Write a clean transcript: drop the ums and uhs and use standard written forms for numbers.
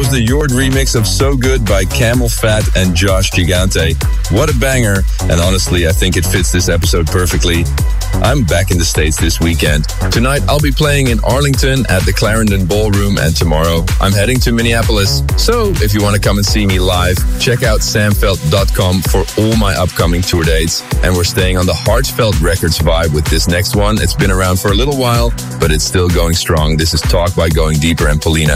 was the Yord remix of So Good by Camel Fat and Josh Gigante. What a banger, and honestly, I think it fits this episode perfectly. I'm back in the States this weekend. Tonight, I'll be playing in Arlington at the Clarendon Ballroom, and tomorrow, I'm heading to Minneapolis. So, if you want to come and see me live, check out samfeld.com for all my upcoming tour dates. And we're staying on the Heartfelt Records vibe with this next one. It's been around for a little while, but it's still going strong. This is Talk by Going Deeper and Polina.